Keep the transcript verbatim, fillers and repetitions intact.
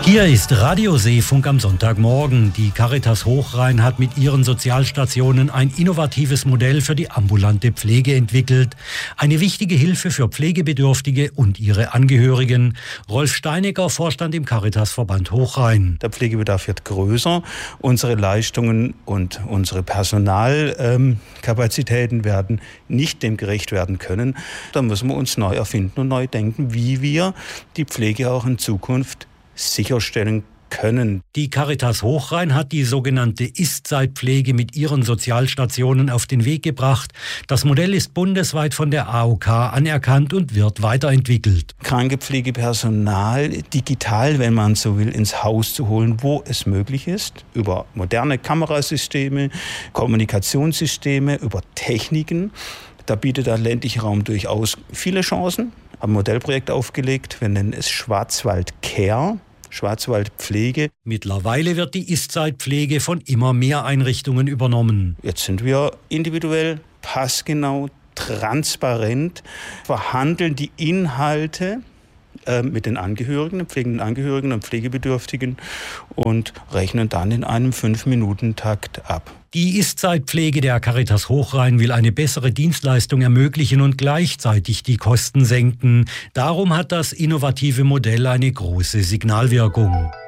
Hier ist Radio Seefunk am Sonntagmorgen. Die Caritas Hochrhein hat mit ihren Sozialstationen ein innovatives Modell für die ambulante Pflege entwickelt. Eine wichtige Hilfe für Pflegebedürftige und ihre Angehörigen. Rolf Steinecker, Vorstand im Caritas-Verband Hochrhein. Der Pflegebedarf wird größer. Unsere Leistungen und unsere Personalkapazitäten ähm, werden nicht dem gerecht werden können. Da müssen wir uns neu erfinden und neu denken, wie wir die Pflege auch in Zukunft sicherstellen können. Die Caritas Hochrhein hat die sogenannte Ist-Zeit-Pflege mit ihren Sozialstationen auf den Weg gebracht. Das Modell ist bundesweit von der A O K anerkannt und wird weiterentwickelt. Krankepflegepersonal digital, wenn man so will, ins Haus zu holen, wo es möglich ist, über moderne Kamerasysteme, Kommunikationssysteme, über Techniken. Da bietet der ländliche Raum durchaus viele Chancen. Ein Modellprojekt aufgelegt, wir nennen es Schwarzwald Care. Schwarzwaldpflege. Mittlerweile wird die Ist-Zeit-Pflege von immer mehr Einrichtungen übernommen. Jetzt sind wir individuell, passgenau, transparent, verhandeln die Inhalte äh, mit den Angehörigen, den pflegenden Angehörigen und Pflegebedürftigen und rechnen dann in einem fünf-Minuten-Takt ab. Die Ist-Zeit-Pflege der Caritas Hochrhein will eine bessere Dienstleistung ermöglichen und gleichzeitig die Kosten senken. Darum hat das innovative Modell eine große Signalwirkung.